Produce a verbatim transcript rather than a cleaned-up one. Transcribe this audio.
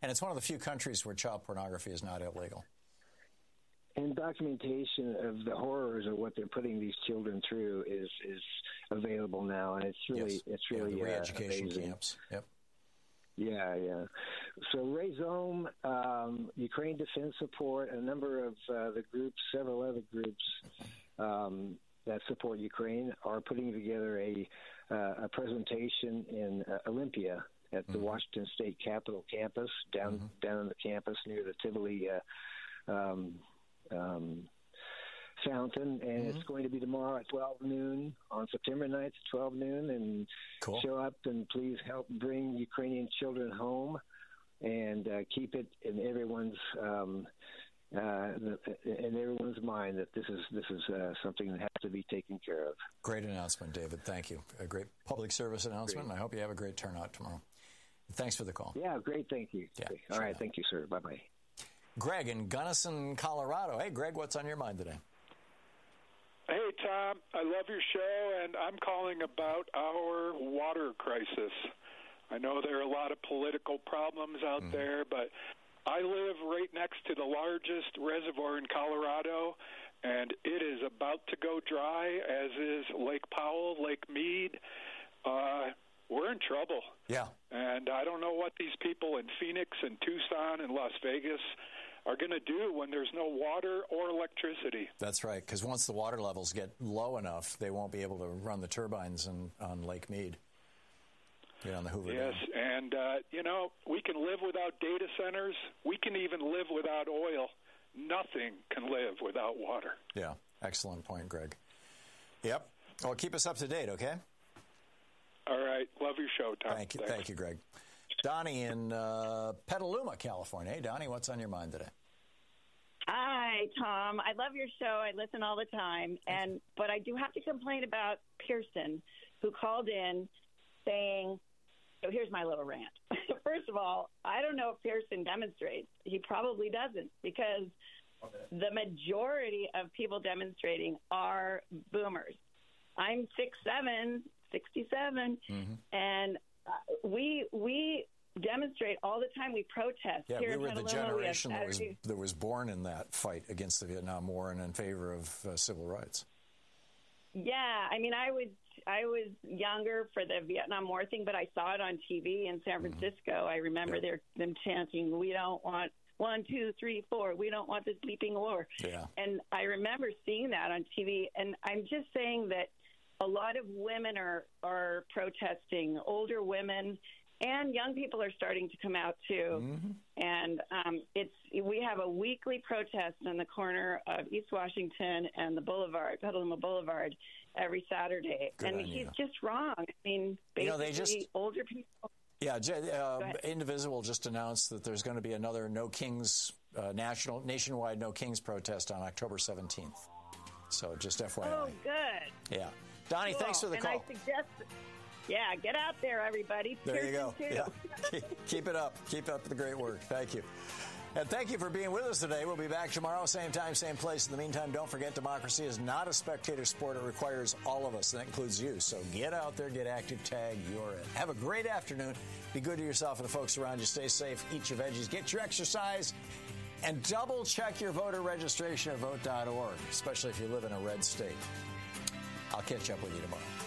And it's one of the few countries where child pornography is not illegal. And documentation of the horrors of what they're putting these children through is is available now, and it's really yes. it's really yeah, the uh, re-education amazing. camps. Yep. Yeah, yeah. So Razom, um, Ukraine Defense Support, a number of uh, the groups, several other groups um, that support Ukraine are putting together a uh, a presentation in uh, Olympia at the mm-hmm. Washington State Capitol campus, down mm-hmm. down on the campus near the Tivoli uh, um, um, fountain, and mm-hmm. it's going to be tomorrow at twelve noon on September ninth at twelve noon, and cool. show up and please help bring Ukrainian children home and uh, keep it in everyone's um, uh, in everyone's mind that this is this is uh, something that has to be taken care of. Great announcement, David. Thank you. A great public service announcement, great. And I hope you have a great turnout tomorrow. Thanks for the call. Yeah, great. Thank you. Yeah, All sure right. enough. Thank you, sir. Bye-bye. Greg in Gunnison, Colorado. Hey, Greg, what's on your mind today? Hey, Tom. I love your show, and I'm calling about our water crisis. I know there are a lot of political problems out mm-hmm. there, but I live right next to the largest reservoir in Colorado, and it is about to go dry, as is Lake Powell, Lake Mead. Uh, we're in trouble. Yeah. And I don't know what these people in Phoenix and Tucson and Las Vegas are going to do when there's no water or electricity. That's right, because once the water levels get low enough, they won't be able to run the turbines in, on Lake Mead. Yeah, on the Hoover Yes, Dam. and, uh, you know, we can live without data centers. We can even live without oil. Nothing can live without water. Yeah, excellent point, Greg. Yep. Well, keep us up to date, okay? All right. Love your show, Tom. Thank you, Thanks. Thank you, Greg. Donnie in uh, Petaluma, California. Hey, Donnie, what's on your mind today? Hi, Tom. I love your show. I listen all the time, and but I do have to complain about Pearson, who called in saying, so here's my little rant. First of all, I don't know if Pearson demonstrates. He probably doesn't, because okay. the majority of people demonstrating are boomers. I'm six seven, sixty-seven, mm-hmm. and uh, we we demonstrate all the time. We protest. Yeah, Here we in were Petaluma, the generation we that was that was born in that fight against the Vietnam War and in favor of uh, civil rights. Yeah, I mean, I was I was younger for the Vietnam War thing, but I saw it on T V in San Francisco. Mm-hmm. I remember yeah. them chanting, "We don't want one, two, three, four. We don't want this bleeping war." Yeah. And I remember seeing that on T V, and I'm just saying that a lot of women are are protesting, older women, and young people are starting to come out too. Mm-hmm. And um, it's we have a weekly protest on the corner of East Washington and the Boulevard, Petaluma Boulevard, every Saturday. Good and on he's you. just wrong. I mean, basically, you know, they just, older people. Yeah, uh, Indivisible just announced that there's going to be another No Kings uh, national nationwide No Kings protest on October seventeenth. So just F Y I. Oh, good. Yeah. Donnie, cool. thanks for the and call. I suggest, yeah, get out there, everybody. There Pearson you go. Too. Yeah. Keep it up. Keep up the great work. Thank you. And thank you for being with us today. We'll be back tomorrow, same time, same place. In the meantime, don't forget, democracy is not a spectator sport. It requires all of us, and that includes you. So get out there, get active, tag, you're it. Have a great afternoon. Be good to yourself and the folks around you. Stay safe, eat your veggies, get your exercise, and double check your voter registration at vote dot org, especially if you live in a red state. I'll catch up with you tomorrow.